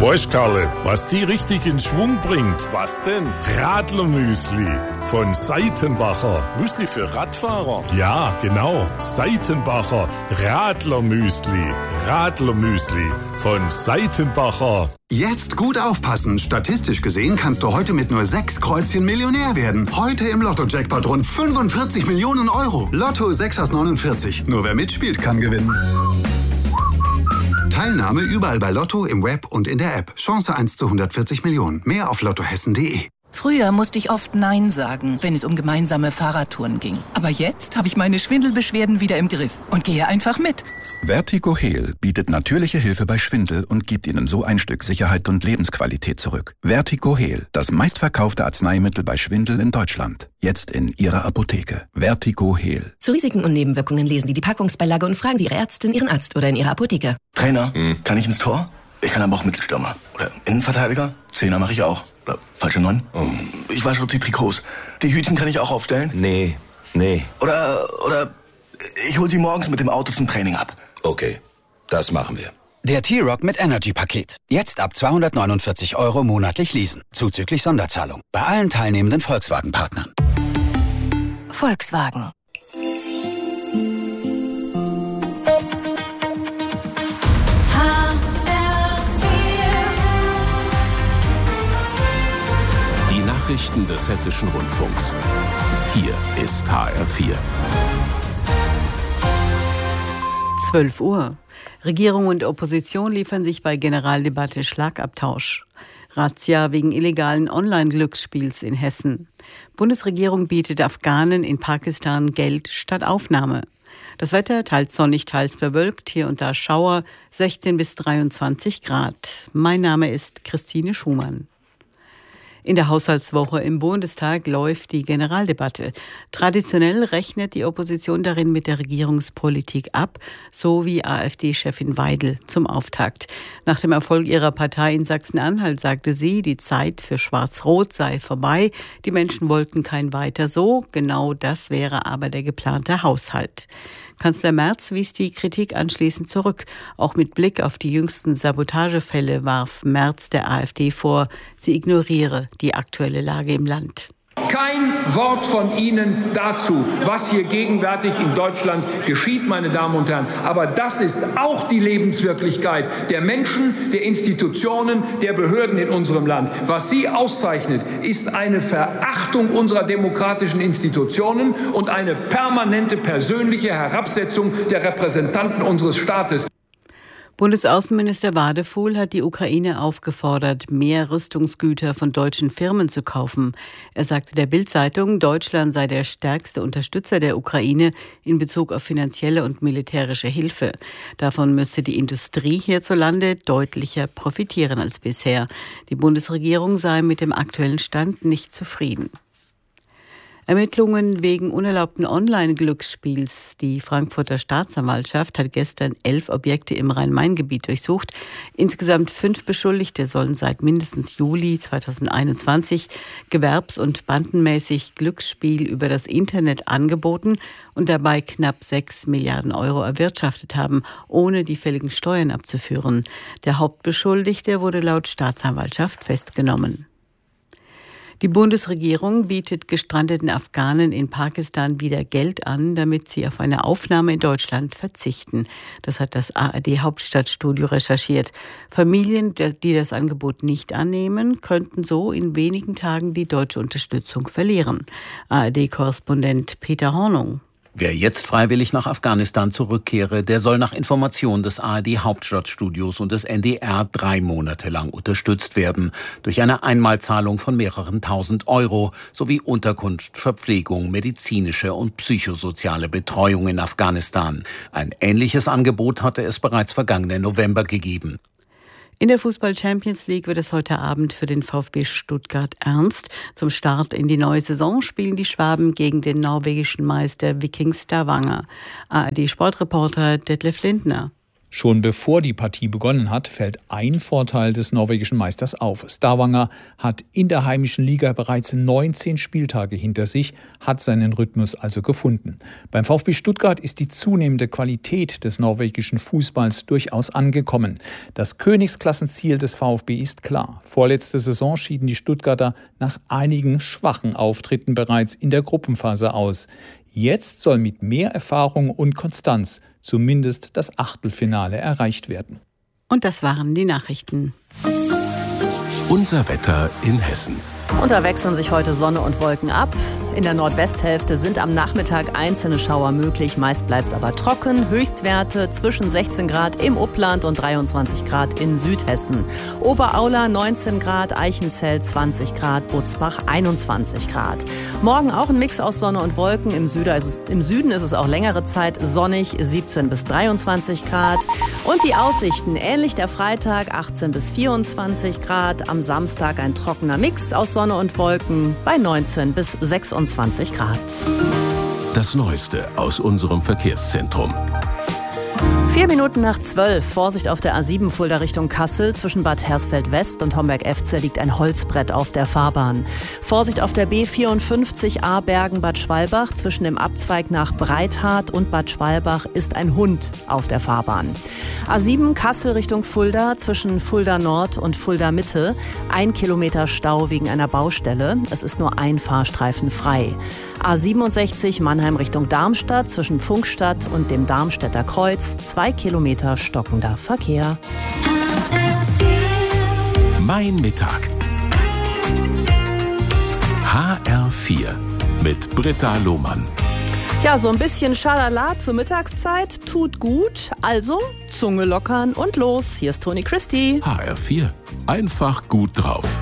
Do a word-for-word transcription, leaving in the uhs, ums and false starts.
Weißt, Karle, was die richtig in Schwung bringt? Was denn? Radlermüsli von Seitenbacher. Müsli für Radfahrer? Ja, genau. Seitenbacher Radlermüsli. Radlermüsli von Seitenbacher. Jetzt gut aufpassen. Statistisch gesehen kannst du heute mit nur sechs Kreuzchen Millionär werden. Heute im Lotto-Jackpot rund fünfundvierzig Millionen Euro. Lotto sechs aus neunundvierzig. Nur wer mitspielt, kann gewinnen. Teilnahme überall bei Lotto, im Web und in der App. Chance eins zu hundertvierzig Millionen. Mehr auf lottohessen punkt de. Früher musste ich oft Nein sagen, wenn es um gemeinsame Fahrradtouren ging. Aber jetzt habe ich meine Schwindelbeschwerden wieder im Griff und gehe einfach mit. Vertigo Heal bietet natürliche Hilfe bei Schwindel und gibt Ihnen so ein Stück Sicherheit und Lebensqualität zurück. Vertigo Heal, das meistverkaufte Arzneimittel bei Schwindel in Deutschland. Jetzt in Ihrer Apotheke. Vertigo Heal. Zu Risiken und Nebenwirkungen lesen Sie die Packungsbeilage und fragen Sie Ihre Ärztin, Ihren Arzt oder in Ihrer Apotheke. Trainer, hm. kann ich ins Tor? Ich kann aber auch Mittelstürmer. Oder Innenverteidiger? Zehner mache ich auch. Oder falsche Neun? Oh. Ich wasche auch die Trikots. Die Hütchen kann ich auch aufstellen? Nee, nee. Oder, oder ich hol sie morgens mit dem Auto zum Training ab. Okay, das machen wir. Der T-Rock mit Energy-Paket. Jetzt ab zweihundertneunundvierzig Euro monatlich leasen. Zuzüglich Sonderzahlung. Bei allen teilnehmenden Volkswagen-Partnern. Volkswagen. Die Nachrichten des Hessischen Rundfunks. Hier ist H R vier. zwölf Uhr. Regierung und Opposition liefern sich bei Generaldebatte Schlagabtausch. Razzia wegen illegalen Online-Glücksspiels in Hessen. Bundesregierung bietet Afghanen in Pakistan Geld statt Aufnahme. Das Wetter teils sonnig, teils bewölkt, hier und da Schauer, sechzehn bis dreiundzwanzig Grad. Mein Name ist Christine Schumann. In der Haushaltswoche im Bundestag läuft die Generaldebatte. Traditionell rechnet die Opposition darin mit der Regierungspolitik ab, so wie AfD-Chefin Weidel zum Auftakt. Nach dem Erfolg ihrer Partei in Sachsen-Anhalt sagte sie, die Zeit für Schwarz-Rot sei vorbei. Die Menschen wollten kein Weiter so. Genau das wäre aber der geplante Haushalt. Kanzler Merz wies die Kritik anschließend zurück. Auch mit Blick auf die jüngsten Sabotagefälle warf Merz der AfD vor, sie ignoriere die aktuelle Lage im Land. Kein Wort von Ihnen dazu, was hier gegenwärtig in Deutschland geschieht, meine Damen und Herren. Aber das ist auch die Lebenswirklichkeit der Menschen, der Institutionen, der Behörden in unserem Land. Was Sie auszeichnet, ist eine Verachtung unserer demokratischen Institutionen und eine permanente persönliche Herabsetzung der Repräsentanten unseres Staates. Bundesaußenminister Wadefuhl hat die Ukraine aufgefordert, mehr Rüstungsgüter von deutschen Firmen zu kaufen. Er sagte der Bild-Zeitung, Deutschland sei der stärkste Unterstützer der Ukraine in Bezug auf finanzielle und militärische Hilfe. Davon müsste die Industrie hierzulande deutlicher profitieren als bisher. Die Bundesregierung sei mit dem aktuellen Stand nicht zufrieden. Ermittlungen wegen unerlaubten Online-Glücksspiels. Die Frankfurter Staatsanwaltschaft hat gestern elf Objekte im Rhein-Main-Gebiet durchsucht. Insgesamt fünf Beschuldigte sollen seit mindestens Juli zweitausendeinundzwanzig gewerbs- und bandenmäßig Glücksspiel über das Internet angeboten und dabei knapp sechs Milliarden Euro erwirtschaftet haben, ohne die fälligen Steuern abzuführen. Der Hauptbeschuldigte wurde laut Staatsanwaltschaft festgenommen. Die Bundesregierung bietet gestrandeten Afghanen in Pakistan wieder Geld an, damit sie auf eine Aufnahme in Deutschland verzichten. Das hat das A R D-Hauptstadtstudio recherchiert. Familien, die das Angebot nicht annehmen, könnten so in wenigen Tagen die deutsche Unterstützung verlieren. A R D-Korrespondent Peter Hornung. Wer jetzt freiwillig nach Afghanistan zurückkehre, der soll nach Information des A R D-Hauptstadtstudios und des N D R drei Monate lang unterstützt werden. Durch eine Einmalzahlung von mehreren tausend Euro sowie Unterkunft, Verpflegung, medizinische und psychosoziale Betreuung in Afghanistan. Ein ähnliches Angebot hatte es bereits vergangenen November gegeben. In der Fußball-Champions League wird es heute Abend für den VfB Stuttgart ernst. Zum Start in die neue Saison spielen die Schwaben gegen den norwegischen Meister Viking Stavanger. A R D-Sportreporter Detlef Lindner. Schon bevor die Partie begonnen hat, fällt ein Vorteil des norwegischen Meisters auf. Stavanger hat in der heimischen Liga bereits neunzehn Spieltage hinter sich, hat seinen Rhythmus also gefunden. Beim VfB Stuttgart ist die zunehmende Qualität des norwegischen Fußballs durchaus angekommen. Das Königsklassenziel des VfB ist klar. Vorletzte Saison schieden die Stuttgarter nach einigen schwachen Auftritten bereits in der Gruppenphase aus. Jetzt soll mit mehr Erfahrung und Konstanz zumindest das Achtelfinale erreicht werden. Und das waren die Nachrichten. Unser Wetter in Hessen. Und da wechseln sich heute Sonne und Wolken ab. In der Nordwesthälfte sind am Nachmittag einzelne Schauer möglich. Meist bleibt es aber trocken. Höchstwerte zwischen sechzehn Grad im Upland und dreiundzwanzig Grad in Südhessen. Oberaula neunzehn Grad, Eichenzell zwanzig Grad, Butzbach einundzwanzig Grad. Morgen auch ein Mix aus Sonne und Wolken. Im Süden ist es, im Süden ist es auch längere Zeit sonnig, siebzehn bis dreiundzwanzig Grad. Und die Aussichten ähnlich der Freitag, achtzehn bis vierundzwanzig Grad. Am Samstag ein trockener Mix aus Sonne und Wolken bei neunzehn bis sechsundzwanzig Grad. Das Neueste aus unserem Verkehrszentrum. Vier Minuten nach zwölf. Vorsicht auf der A sieben Fulda Richtung Kassel. Zwischen Bad Hersfeld-West und Homberg-Efze liegt ein Holzbrett auf der Fahrbahn. Vorsicht auf der B vierundfünfzig A Bergen-Bad Schwalbach. Zwischen dem Abzweig nach Breithardt und Bad Schwalbach ist ein Hund auf der Fahrbahn. A sieben Kassel Richtung Fulda. Zwischen Fulda Nord und Fulda Mitte. Ein Kilometer Stau wegen einer Baustelle. Es ist nur ein Fahrstreifen frei. A siebenundsechzig Mannheim Richtung Darmstadt. Zwischen Pfungstadt und dem Darmstädter Kreuz. Zwei Kilometer stockender Verkehr. Mein Mittag. H R vier mit Britta Lohmann. Ja, so ein bisschen Schalala zur Mittagszeit tut gut. Also Zunge lockern und los. Hier ist Toni Christie. H R vier. Einfach gut drauf.